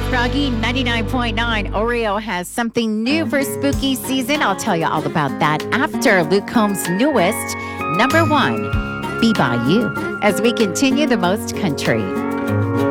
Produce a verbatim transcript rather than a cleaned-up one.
Froggy ninety-nine point nine. Oreo has something new for spooky season. I'll tell you all about that after Luke Combs' newest, number one, Be By You, as we continue the most country.